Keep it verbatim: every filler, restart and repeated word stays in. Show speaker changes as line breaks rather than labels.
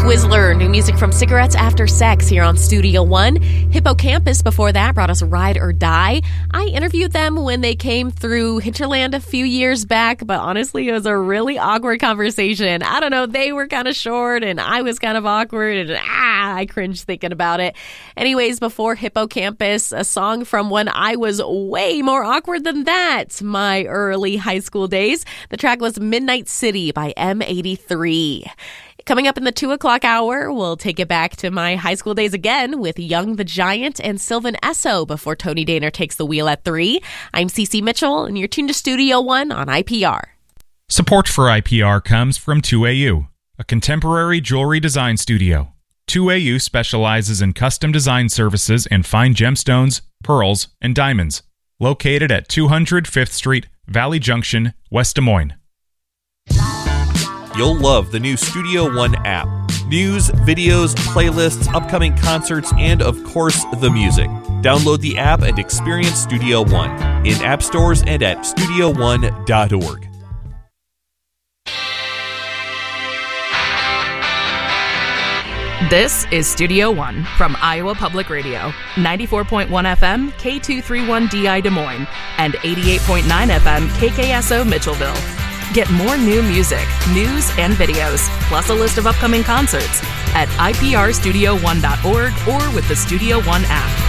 Twizzler, new music from Cigarettes After Sex here on Studio One. Hippocampus before that brought us Ride or Die. I interviewed them when they came through Hinterland a few years back, but honestly, it was a really awkward conversation. I don't know, they were kind of short and I was kind of awkward and ah, I cringed thinking about it. Anyways, before Hippocampus, a song from when I was way more awkward than that, my early high school days. The track was Midnight City by M eighty-three. Coming up in the two o'clock hour, we'll take it back to my high school days again with Young the Giant and Sylvan Esso before Tony Daner takes the wheel at three. I'm Cece Mitchell, and you're tuned to Studio One on I P R.
Support for I P R comes from two A U, a contemporary jewelry design studio. two A U specializes in custom design services and fine gemstones, pearls, and diamonds. Located at two hundred Fifth Street, Valley Junction, West Des Moines.
You'll love the new Studio One app. News, videos, playlists, upcoming concerts, and of course, the music. Download the app and experience Studio One in app stores and at studio one dot org.
This is Studio One from Iowa Public Radio, ninety-four point one F M, K two thirty-one D I Des Moines, and eighty-eight point nine F M, K K S O Mitchellville. Get more new music, news, and videos, plus a list of upcoming concerts at I P R studio one dot org or with the Studio One app.